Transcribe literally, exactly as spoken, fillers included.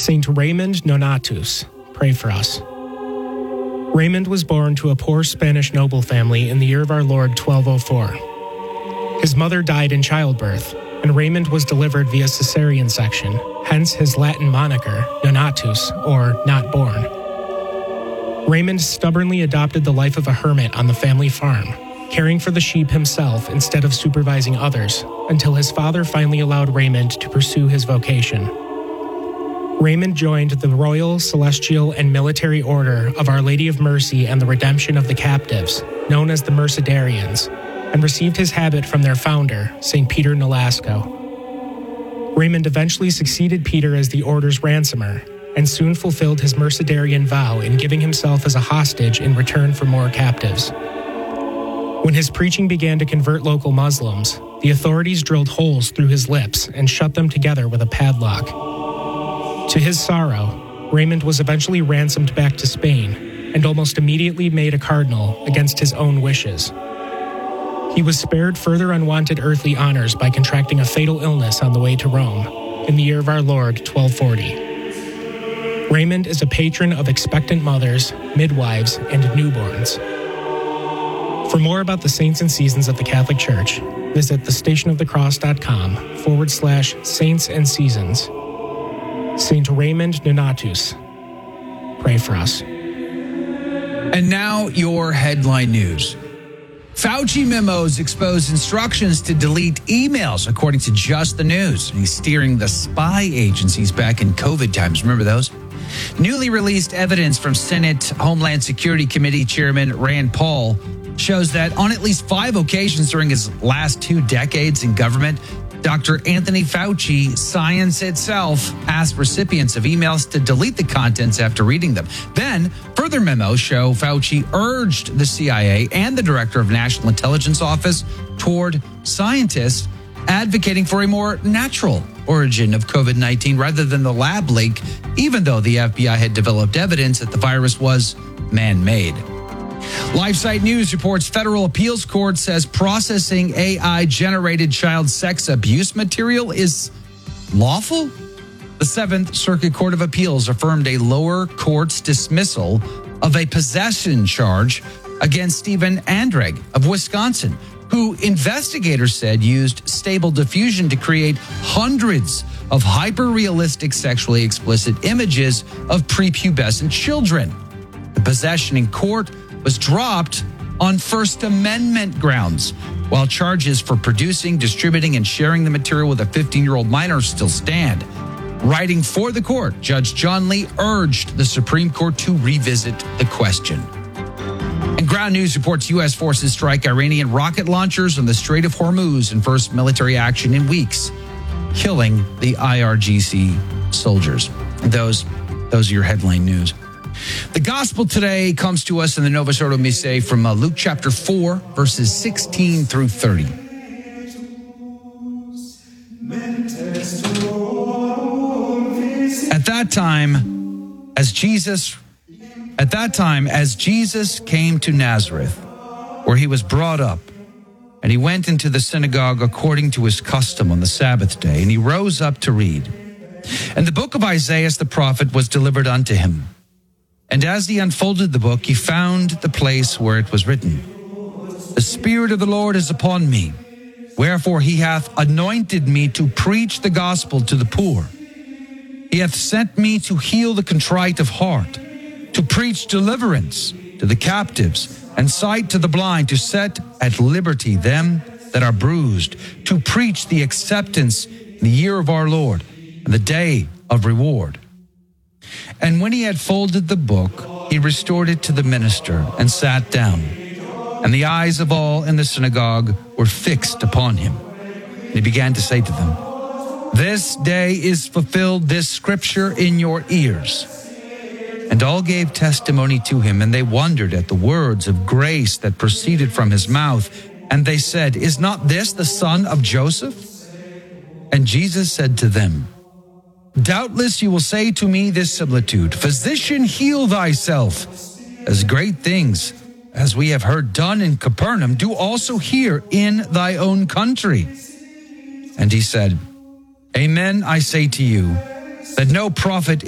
Saint Raymond Nonatus, pray for us. Raymond was born to a poor Spanish noble family in the year of our Lord twelve oh four. His mother died in childbirth, and Raymond was delivered via cesarean section, hence his Latin moniker, Nonatus, or not born. Raymond stubbornly adopted the life of a hermit on the family farm, caring for the sheep himself instead of supervising others, until his father finally allowed Raymond to pursue his vocation. Raymond joined the Royal, Celestial, and Military Order of Our Lady of Mercy and the Redemption of the Captives, known as the Mercedarians, and received his habit from their founder, Saint Peter Nolasco. Raymond eventually succeeded Peter as the order's ransomer, and soon fulfilled his Mercedarian vow in giving himself as a hostage in return for more captives. When his preaching began to convert local Muslims, the authorities drilled holes through his lips and shut them together with a padlock. To his sorrow, Raymond was eventually ransomed back to Spain and almost immediately made a cardinal against his own wishes. He was spared further unwanted earthly honors by contracting a fatal illness on the way to Rome in the year of our Lord twelve forty. Raymond is a patron of expectant mothers, midwives, and newborns. For more about the saints and seasons of the Catholic Church, visit thestationofthecross.com forward slash saints and seasons. Saint Raymond Nonatus, pray for us. And now your headline news. Fauci memos expose instructions to delete emails, according to Just the News. He's steering the spy agencies back in COVID times. Remember those? Newly released evidence from Senate Homeland Security Committee Chairman Rand Paul shows that on at least five occasions during his last two decades in government, Doctor Anthony Fauci, science itself, asked recipients of emails to delete the contents after reading them. Then, further memos show Fauci urged the C I A and the Director of National Intelligence Office toward scientists advocating for a more natural origin of COVID nineteen rather than the lab leak, even though the F B I had developed evidence that the virus was man-made. LifeSite News reports federal appeals court says processing A I-generated child sex abuse material is lawful. The Seventh Circuit Court of Appeals affirmed a lower court's dismissal of a possession charge against Stephen Andreg of Wisconsin, who investigators said used Stable Diffusion to create hundreds of hyper-realistic sexually explicit images of prepubescent children. The possession in court was dropped on First Amendment grounds, while charges for producing, distributing, and sharing the material with a fifteen-year-old minor still stand. Writing for the court, Judge John Lee urged the Supreme Court to revisit the question. And Ground News reports U S forces strike Iranian rocket launchers on the Strait of Hormuz in first military action in weeks, killing the I R G C soldiers. And those, those are your headline news. The gospel today comes to us in the Novus Ordo Missae from uh, Luke chapter four, verses sixteen through thirty. At that time, as Jesus, at that time, as Jesus came to Nazareth, where he was brought up, and he went into the synagogue according to his custom on the Sabbath day, and he rose up to read. And the book of Isaiah the prophet was delivered unto him. And as he unfolded the book, he found the place where it was written, The Spirit of the Lord is upon me, wherefore he hath anointed me to preach the gospel to the poor. He hath sent me to heal the contrite of heart, to preach deliverance to the captives, and sight to the blind, to set at liberty them that are bruised, to preach the acceptance in the year of our Lord, and the day of reward. And when he had folded the book, he restored it to the minister and sat down. And the eyes of all in the synagogue were fixed upon him. And he began to say to them, This day is fulfilled this scripture in your ears. And all gave testimony to him, and they wondered at the words of grace that proceeded from his mouth. And they said, Is not this the son of Joseph? And Jesus said to them, Doubtless you will say to me this similitude, Physician, heal thyself, as great things as we have heard done in Capernaum, do also here in thy own country. And he said, Amen, I say to you, that no prophet